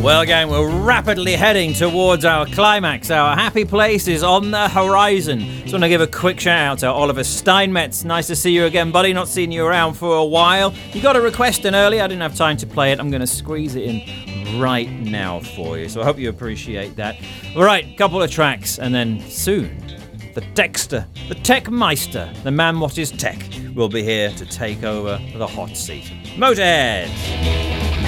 Well, gang, we're rapidly heading towards our climax. Our happy place is on the horizon. Just want to give a quick shout out to Oliver Steinmetz. Nice to see you again, buddy. Not seen you around for a while. You got a request in earlier. I didn't have time to play it. I'm going to squeeze it in right now for you. So I hope you appreciate that. All right, couple of tracks, and then soon, the Techster, the Techmeister, the man what is tech, will be here to take over the hot seat. Motorhead!